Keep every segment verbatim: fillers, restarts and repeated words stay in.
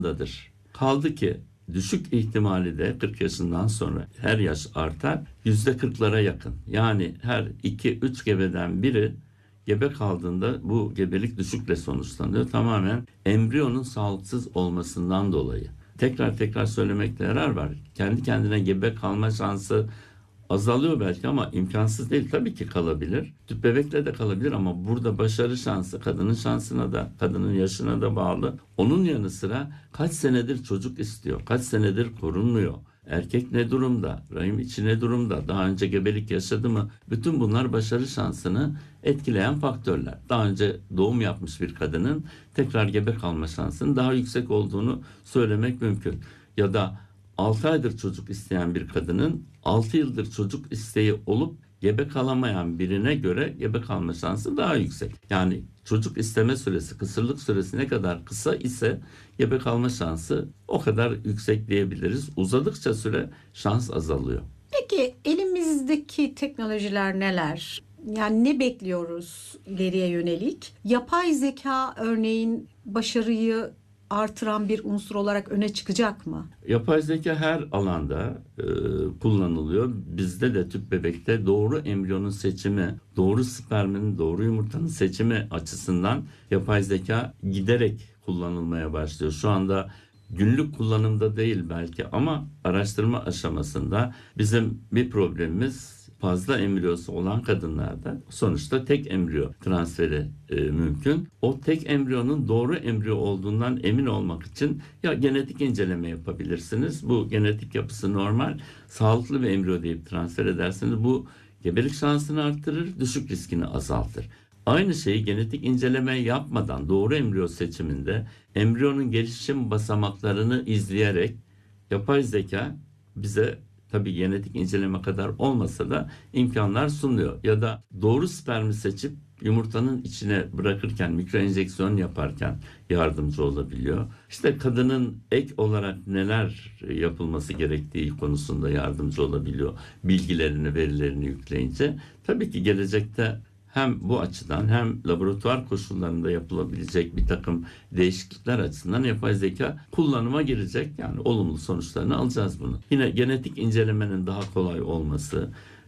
dadır. Kaldı ki düşük ihtimali de kırk yaşından sonra her yaş artar yüzde kırklara yakın. Yani her iki üç gebeden biri gebe kaldığında bu gebelik düşükle sonuçlanıyor. Tamamen embriyonun sağlıksız olmasından dolayı. Tekrar tekrar söylemekte yarar var. Kendi kendine gebe kalma şansı azalıyor belki ama imkansız değil. Tabii ki kalabilir. Tüp bebekle de kalabilir ama burada başarı şansı kadının şansına da, kadının yaşına da bağlı. Onun yanı sıra kaç senedir çocuk istiyor, kaç senedir korunmuyor. Erkek ne durumda? Rahim içi ne durumda? Daha önce gebelik yaşadı mı? Bütün bunlar başarı şansını etkileyen faktörler. Daha önce doğum yapmış bir kadının tekrar gebe kalma şansının daha yüksek olduğunu söylemek mümkün. Ya da altı aydır çocuk isteyen bir kadının altı yıldır çocuk isteği olup gebe kalamayan birine göre gebe kalma şansı daha yüksek. Yani çocuk isteme süresi, kısırlık süresi ne kadar kısa ise gebe kalma şansı o kadar yüksek diyebiliriz. Uzadıkça süre şans azalıyor. Peki elimizdeki teknolojiler neler? Yani ne bekliyoruz ileriye yönelik? Yapay zeka örneğin başarıyı artıran bir unsur olarak öne çıkacak mı? Yapay zeka her alanda e, kullanılıyor. Bizde de tüp bebekte doğru embriyonun seçimi, doğru spermin, doğru yumurtanın seçimi açısından yapay zeka giderek kullanılmaya başlıyor. Şu anda günlük kullanımda değil belki ama araştırma aşamasında bizim bir problemimiz fazla embriyosu olan kadınlarda sonuçta tek embriyo transferi e, mümkün. O tek embriyonun doğru embriyo olduğundan emin olmak için ya genetik inceleme yapabilirsiniz. Bu genetik yapısı normal, sağlıklı bir embriyo deyip transfer ederseniz bu gebelik şansını arttırır, düşük riskini azaltır. Aynı şeyi genetik inceleme yapmadan doğru embriyo seçiminde embriyonun gelişim basamaklarını izleyerek yapay zeka bize tabii genetik inceleme kadar olmasa da imkanlar sunuyor. Ya da doğru spermi seçip yumurtanın içine bırakırken, mikro enjeksiyon yaparken yardımcı olabiliyor. İşte kadının ek olarak neler yapılması gerektiği konusunda yardımcı olabiliyor. Bilgilerini, verilerini yükleyince. Tabii ki gelecekte hem bu açıdan hem laboratuvar koşullarında yapılabilecek bir takım değişiklikler açısından yapay zeka kullanıma girecek. Yani olumlu sonuçlarını alacağız bunu. Yine genetik incelemenin daha kolay olması,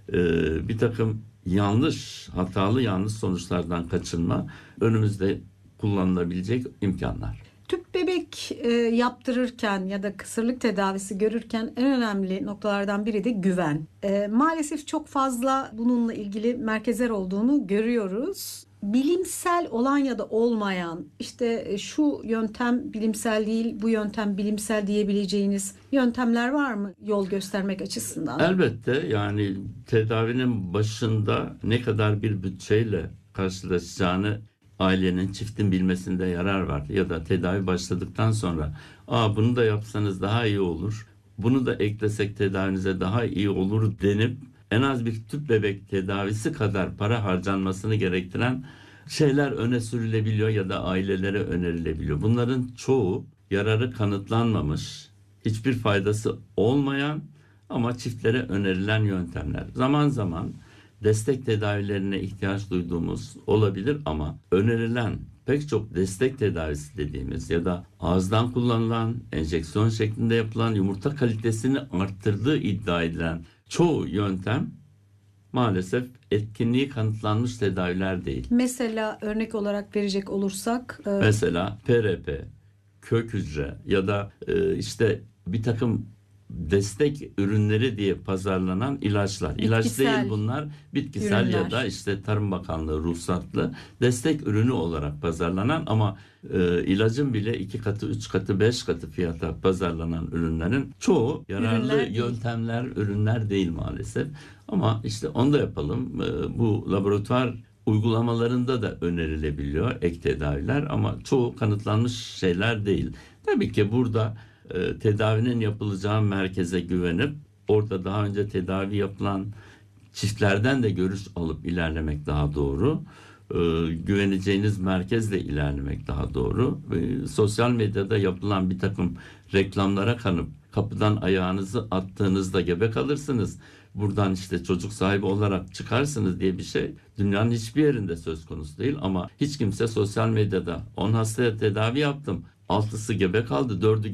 bir takım yanlış, hatalı yanlış sonuçlardan kaçınma önümüzde kullanılabilecek imkanlar. Tüp bebek e, yaptırırken ya da kısırlık tedavisi görürken en önemli noktalardan biri de güven. E, maalesef çok fazla bununla ilgili merkezler olduğunu görüyoruz. Bilimsel olan ya da olmayan, işte şu yöntem bilimsel değil, bu yöntem bilimsel diyebileceğiniz yöntemler var mı yol göstermek açısından? Elbette, yani tedavinin başında ne kadar bir bütçeyle karşılaşacağını ailenin, çiftin bilmesinde yarar var. Ya da tedavi başladıktan sonra Aa, bunu da yapsanız daha iyi olur, bunu da eklesek tedavinize daha iyi olur denip en az bir tüp bebek tedavisi kadar para harcanmasını gerektiren şeyler öne sürülebiliyor ya da ailelere önerilebiliyor. Bunların çoğu yararı kanıtlanmamış, hiçbir faydası olmayan ama çiftlere önerilen yöntemler. Zaman zaman destek tedavilerine ihtiyaç duyduğumuz olabilir ama önerilen pek çok destek tedavisi dediğimiz ya da ağızdan kullanılan, enjeksiyon şeklinde yapılan, yumurta kalitesini arttırdığı iddia edilen çoğu yöntem maalesef etkinliği kanıtlanmış tedaviler değil. Mesela örnek olarak verecek olursak. E... Mesela P R P, kök hücre ya da e, işte bir takım destek ürünleri diye pazarlanan ilaçlar. Bitkisel İlaç değil bunlar. Bitkisel ürünler ya da işte Tarım Bakanlığı ruhsatlı destek ürünü olarak pazarlanan ama e, ilacın bile iki katı, üç katı, beş katı fiyata pazarlanan ürünlerin çoğu yararlı ürünler yöntemler, değil. ürünler değil maalesef. Ama işte onu da yapalım. E, bu laboratuvar uygulamalarında da önerilebiliyor ek tedaviler ama çoğu kanıtlanmış şeyler değil. Tabii ki burada e, tedavinin yapılacağı merkeze güvenip orada daha önce tedavi yapılan çiftlerden de görüş alıp ilerlemek daha doğru. E, güveneceğiniz merkezle ilerlemek daha doğru. E, sosyal medyada yapılan bir takım reklamlara kanıp kapıdan ayağınızı attığınızda gebe kalırsınız, buradan işte çocuk sahibi olarak çıkarsınız diye bir şey dünyanın hiçbir yerinde söz konusu değil. Ama hiç kimse sosyal medyada on hastaya tedavi yaptım, altısı gebe kaldı, dördü